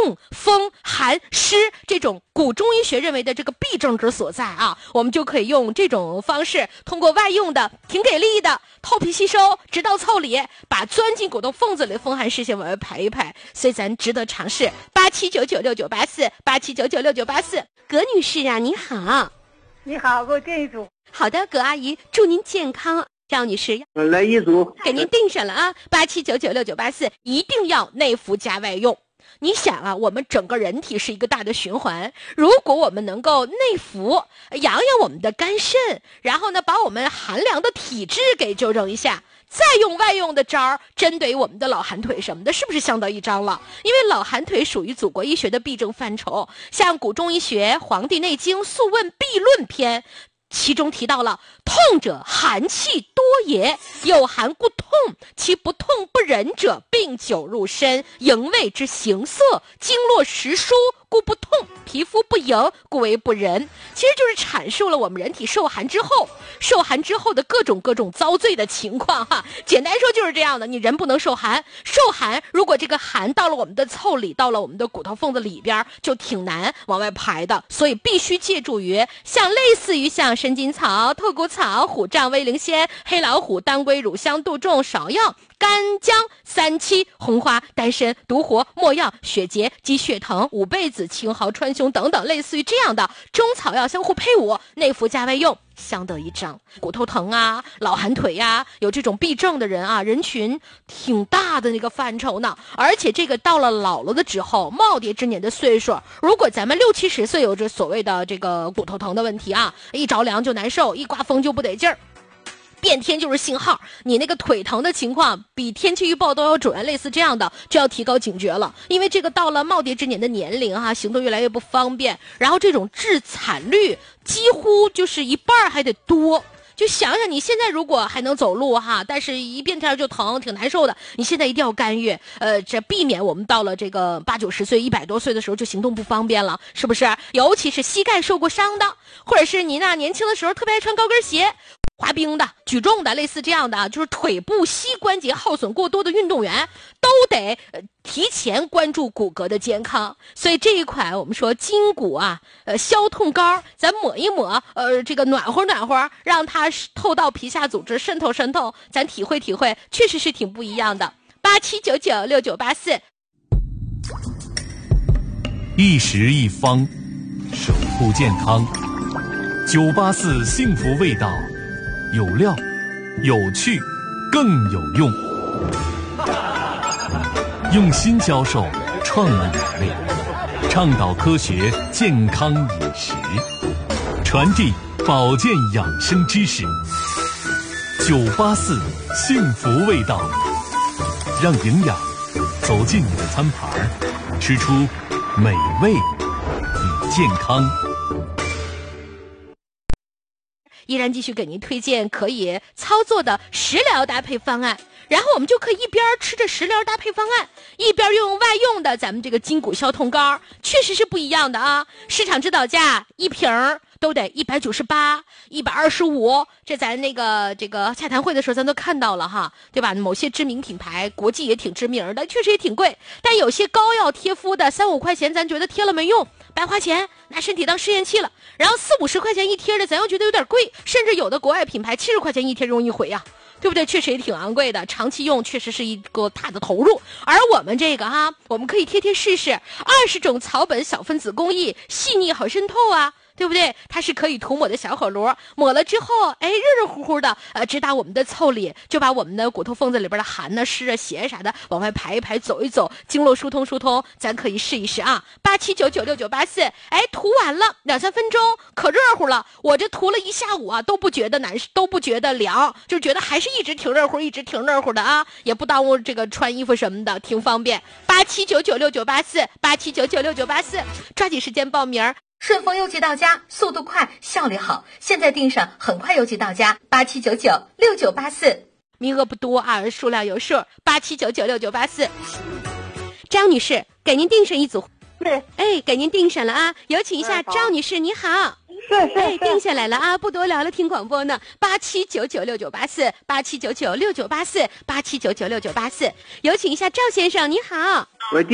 痛、风、寒、湿这种古中医学认为的这个痹症之所在啊，我们就可以用这种方式，通过外用的挺给力的透皮吸收，直到腠理，把钻进骨头缝子里风寒湿邪往外排一排。所以咱值得尝试。87996984，87996984。葛女士啊，你好。 你好，给我订一组。 好的，葛阿姨，祝您健康。赵女士， 来一组， 给您定上了啊，87996984，一定要内服加外用。你想啊，我们整个人体是一个大的循环，如果我们能够内服养养我们的肝肾，然后呢把我们寒凉的体质给纠正一下，再用外用的招儿针对我们的老寒腿什么的，是不是相得益彰了？因为老寒腿属于祖国医学的痹症范畴，像古中医学《黄帝内经·素问·痹论篇》其中提到了，痛者寒气多也，有寒故痛，其不痛不忍者，病久入身，营卫之形色，经络实疏，故不痛，皮肤不盈，故为不仁。其实就是阐述了我们人体受寒之后的各种遭罪的情况哈。简单说就是这样的，你人不能受寒，如果这个寒到了我们的腠理，到了我们的骨头缝子里边，就挺难往外排的，所以必须借助于类似于像生筋草、透骨草、虎杖、威灵仙、黑老虎、当归、乳香、杜仲、芍药、干姜、三七、红花、丹参、独活、没药、血竭、鸡血藤、五倍子、青蒿、川芎等等，类似于这样的中草药相互配伍，内服加外用，相得益彰。骨头疼啊，老寒腿啊，有这种痹症的人啊，人群挺大的那个范畴呢。而且这个到了老了的之后，耄耋之年的岁数，如果咱们60、70岁有着所谓的这个骨头疼的问题啊，一着凉就难受，一刮风就不得劲儿，变天就是信号，你那个腿疼的情况比天气预报都要准，类似这样的就要提高警觉了。因为这个到了耄耋之年的年龄哈，行动越来越不方便，然后这种致惨率几乎就是一半还得多。就想想你现在如果还能走路哈，但是一变天就疼，挺难受的，你现在一定要干预，这避免我们到了这个80、90岁、100多岁的时候就行动不方便了，是不是？尤其是膝盖受过伤的，或者是您呢年轻的时候特别爱穿高跟鞋、滑冰的、举重的，类似这样的，就是腿部膝关节耗损过多的运动员，都得提前关注骨骼的健康。所以这一款我们说筋骨啊，消痛膏，咱抹一抹，这个暖和，让它透到皮下组织，渗透，咱体会，确实是挺不一样的。87996984， 一食一方，守护健康。984幸福味道，有料、有趣、更有用。用心教授创意美味，倡导科学健康饮食，传递保健养生知识。984幸福味道，让营养走进你的餐盘，吃出美味与健康。 依然继续给您推荐可以操作的食疗搭配方案，然后我们就可以一边吃着食疗搭配方案，一边用外用的咱们这个筋骨消痛膏，确实是不一样的啊！市场指导价一瓶都得198、125，这咱这个洽谈会的时候咱都看到了哈，对吧？某些知名品牌，国际也挺知名的，确实也挺贵。但有些膏药贴敷的3、5块钱，咱觉得贴了没用，白花钱，拿身体当试验器了。然后4、50块钱一贴的，咱又觉得有点贵，甚至有的国外品牌70块钱一贴用一回呀。对不对？确实也挺昂贵的，长期用确实是一个大的投入。而我们这个我们可以贴试试，20种草本小分子工艺，细腻好渗透啊，对不对？它是可以涂抹的小火炉，抹了之后，热乎乎的，直达我们的腠理，就把我们的骨头缝子里边的寒呢、湿啊、邪啥的往外排一排，走一走，经络疏通，咱可以试一试啊。87996984，涂完了2、3分钟，可热乎了。我这涂了一下午啊，都不觉得难，都不觉得凉，就觉得还是一直挺热乎的啊，也不耽误这个穿衣服什么的，挺方便。87996984，87996984，抓紧时间报名。顺丰邮寄到家，速度快，效率好，现在订上，很快邮寄到家。87996984，名额不多啊，数量有数。87996984，张女士，给您订上一组。 对， 给您订上了啊，有请一下张女士，你好。 是， 定下来了啊，不多聊了，听广播呢。87996984， 87996984， 87996984，有请一下赵先生，你好。 我